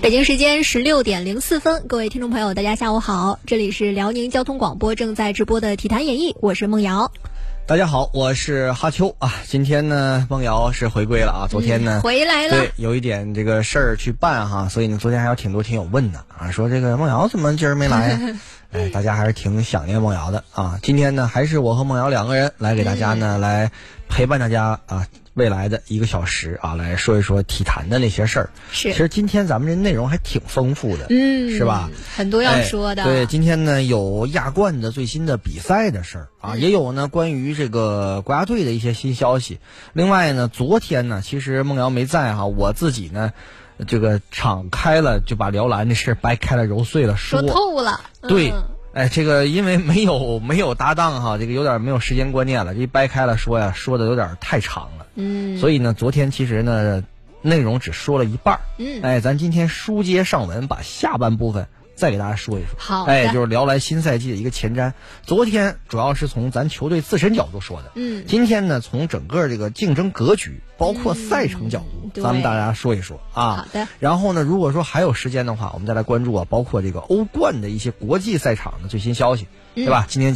北京时间16:04，各位听众朋友，大家下午好，这里是辽宁交通广播正在直播的体坛演艺，我是孟瑶。 大家好，我是哈秋啊。今天呢，孟瑶是回归了啊。昨天呢， 回来了， 对，有一点这个事儿去办哈，所以呢，昨天还有挺多听友问呢啊，说这个孟瑶怎么今儿没来呀？哎，大家还是挺想念孟瑶的啊。今天呢，还是我和孟瑶两个人来给大家呢，来陪伴大家啊。未来的1个小时啊，来说一说体坛的那些事儿。 是， 其实今天咱们这内容还挺丰富的，是吧？ 很多要说的。 对，今天呢有亚冠的最新的比赛的事儿啊，也有呢关于这个国家队的一些新消息。另外呢，昨天呢，其实孟瑶没在哈，我自己呢，这个敞开了就把辽篮的事掰开了揉碎了说透了。 对。哎，这个因为没有搭档哈，这个有点没有时间观念了，这一掰开了说呀，说的有点太长了。所以呢，昨天其实呢，内容只说了一半。哎，咱今天书接上文，把下半部分再给大家说一说。 好， 哎，就是辽篮新赛季的一个前瞻。昨天主要是从咱球队自身角度说的。今天呢，从整个这个竞争格局，包括赛程角度，咱们大家说一说啊。 好的。 然后呢，如果说还有时间的话，我们再来关注啊，包括这个欧冠的一些国际赛场的最新消息，对吧？今天